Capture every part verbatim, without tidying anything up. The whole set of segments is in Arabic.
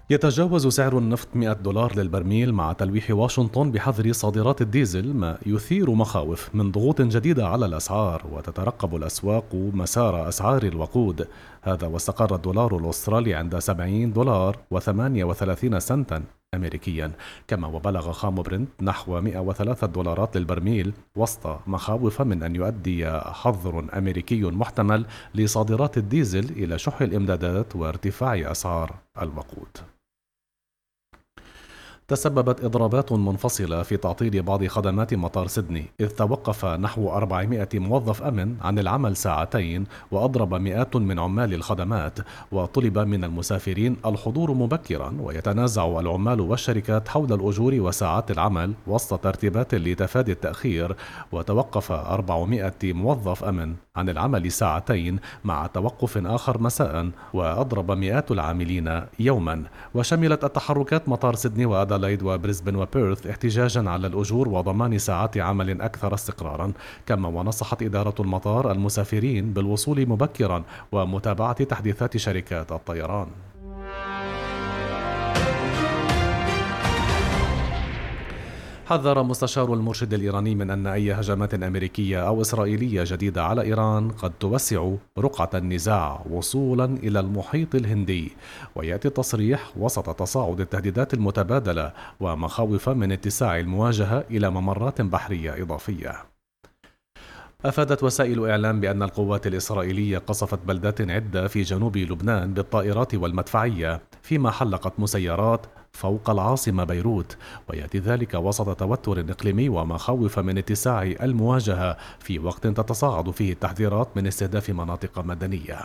يتجاوز سعر النفط مئة دولار للبرميل مع تلويح واشنطن بحظر صادرات الديزل، ما يثير مخاوف من ضغوط جديدة على الأسعار، وتترقب الأسواق مسار أسعار الوقود. هذا واستقر الدولار الأسترالي عند سبعين دولار وثمانية وثلاثين سنتا أمريكيا، كما وبلغ خام برنت نحو مئة وثلاثة دولارات للبرميل، وسط مخاوف من أن يؤدي حظر أمريكي محتمل لصادرات الديزل إلى شح الإمدادات وارتفاع أسعار الوقود. تسببت إضرابات منفصلة في تعطيل بعض خدمات مطار سيدني، إذ توقف نحو أربعمائة موظف أمن عن العمل ساعتين، وأضرب مئات من عمال الخدمات، وطلب من المسافرين الحضور مبكرا. ويتنازع العمال والشركات حول الأجور وساعات العمل وسط ترتيبات لتفادي التأخير، وتوقف أربعمائة موظف أمن عن العمل ساعتين مع توقف آخر مساء، وأضرب مئات العاملين يوما. وشملت التحركات مطار سيدني وأدلايد وبريسبن وبيرث احتجاجا على الأجور وضمان ساعات عمل أكثر استقرارا، كما ونصحت إدارة المطار المسافرين بالوصول مبكرا ومتابعة تحديثات شركات الطيران. حذر مستشار المرشد الإيراني من أن أي هجمات أمريكية أو إسرائيلية جديدة على إيران قد توسع رقعة النزاع وصولا إلى المحيط الهندي. ويأتي التصريح وسط تصاعد التهديدات المتبادلة ومخاوف من اتساع المواجهة إلى ممرات بحرية إضافية. أفادت وسائل إعلام بأن القوات الإسرائيلية قصفت بلدات عدة في جنوب لبنان بالطائرات والمدفعية، فيما حلقت مسيرات فوق العاصمة بيروت. ويأتي ذلك وسط توتر إقليمي ومخاوف من اتساع المواجهة في وقت تتصاعد فيه التحذيرات من استهداف مناطق مدنية.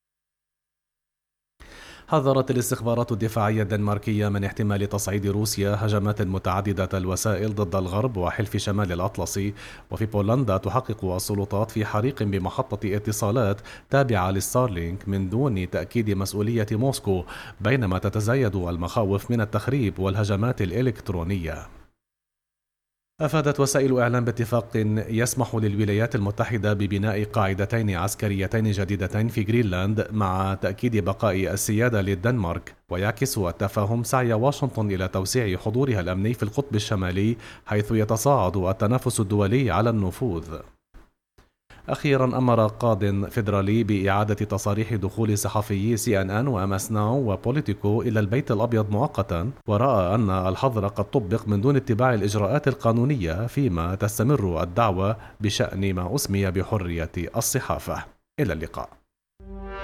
حذرت الاستخبارات الدفاعية الدنماركية من احتمال تصعيد روسيا هجمات متعددة الوسائل ضد الغرب وحلف شمال الأطلسي. وفي بولندا تحقق السلطات في حريق بمحطة اتصالات تابعة لستارلينك من دون تأكيد مسؤولية موسكو، بينما تتزايد المخاوف من التخريب والهجمات الإلكترونية. أفادت وسائل إعلام باتفاق يسمح للولايات المتحدة ببناء قاعدتين عسكريتين جديدتين في غرينلاند، مع تأكيد بقاء السيادة للدنمارك. ويعكس التفاهم سعي واشنطن إلى توسيع حضورها الأمني في القطب الشمالي، حيث يتصاعد التنافس الدولي على النفوذ. أخيرا أمر قاض فيدرالي بإعادة تصاريح دخول صحفيي سي إن إن وإم إس ناو وبوليتيكو إلى البيت الأبيض مؤقتا، ورأى أن الحظر قد طبق من دون اتباع الإجراءات القانونية، فيما تستمر الدعوة بشأن ما أسمي بحرية الصحافة. إلى اللقاء.